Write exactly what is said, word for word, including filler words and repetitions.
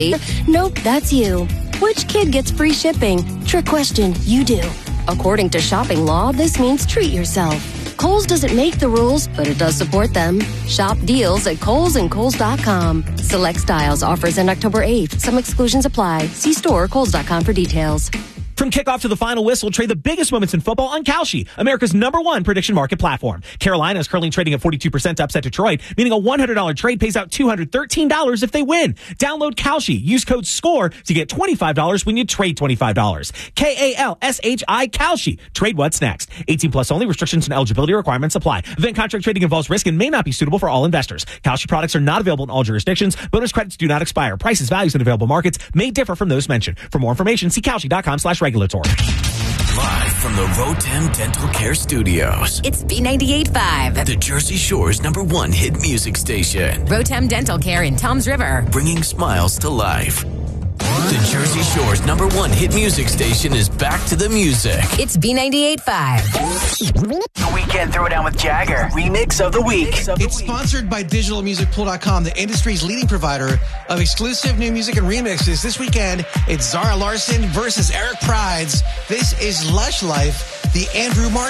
Nope, that's you. Which kid gets free shipping? Trick question, you do. According to shopping law, this means treat yourself. Kohl's doesn't make the rules, but it does support them. Shop deals at Kohl's and Kohl's dot com. Select styles offers end October eighth. Some exclusions apply. See store or Kohl's dot com for details. From kickoff to the final whistle, trade the biggest moments in football on Kalshi, America's number one prediction market platform. Carolina is currently trading at forty-two percent to upset Detroit, meaning a one hundred dollars trade pays out two hundred thirteen dollars if they win. Download Kalshi. Use code SCORE to get twenty-five dollars when you trade twenty-five dollars. K A L S H I Kalshi. Trade what's next. eighteen plus only. Restrictions and eligibility requirements apply. Event contract trading involves risk and may not be suitable for all investors. Kalshi products are not available in all jurisdictions. Bonus credits do not expire. Prices, values, and available markets may differ from those mentioned. For more information, see Kalshi dot com slash regulatory. Live from the Rotem Dental Care Studios. It's B ninety-eight point five. The Jersey Shore's number one hit music station. Rotem Dental Care in Toms River. Bringing smiles to life. The Jersey Shore's number one hit music station is back to the music. It's B ninety-eight point five. The Weekend Throwdown with Jagger. Remix of the week. It's sponsored by digital music pool dot com, the industry's leading provider of exclusive new music and remixes. This weekend, it's Zara Larsson versus Eric Prides. This is Lush Life, the Andrew Martin